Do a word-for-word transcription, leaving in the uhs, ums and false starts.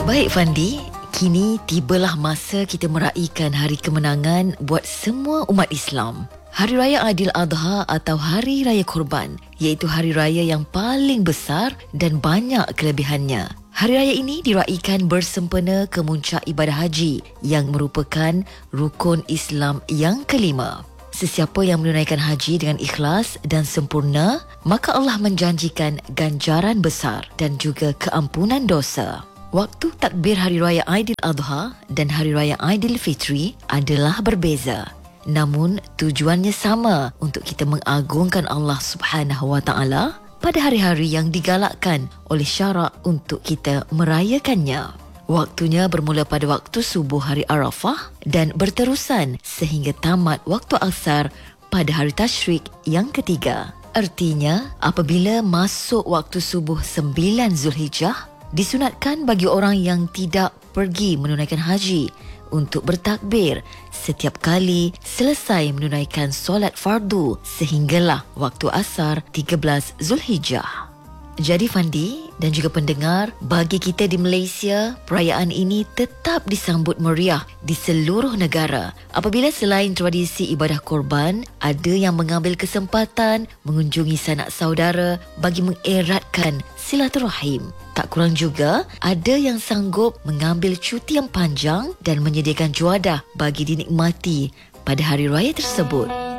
Baik Fandi, kini tibalah masa kita meraihkan hari kemenangan buat semua umat Islam. Hari Raya Aidil-Adha atau Hari Raya Korban, iaitu hari raya yang paling besar dan banyak kelebihannya. Hari raya ini diraihkan bersempena kemuncak ibadah haji yang merupakan rukun Islam yang kelima. Sesiapa yang menunaikan haji dengan ikhlas dan sempurna, maka Allah menjanjikan ganjaran besar dan juga keampunan dosa. Waktu takbir Hari Raya Aidil-Adha dan Hari Raya Aidilfitri adalah berbeza. Namun tujuannya sama, untuk kita mengagungkan Allah Subhanahu Wa Taala pada hari-hari yang digalakkan oleh syarak untuk kita merayakannya. Waktunya bermula pada waktu subuh hari Arafah dan berterusan sehingga tamat waktu asar pada hari tasyrik yang ketiga. Artinya, apabila masuk waktu subuh sembilan Zulhijjah, disunatkan bagi orang yang tidak pergi menunaikan haji untuk bertakbir setiap kali selesai menunaikan solat fardu sehinggalah waktu asar tiga belas Zulhijjah. Jadi Fandi dan juga pendengar, bagi kita di Malaysia, perayaan ini tetap disambut meriah di seluruh negara. Apabila selain tradisi ibadah korban, ada yang mengambil kesempatan mengunjungi sanak saudara bagi mengeratkan silaturahim. Tak kurang juga, ada yang sanggup mengambil cuti yang panjang dan menyediakan juadah bagi dinikmati pada hari raya tersebut.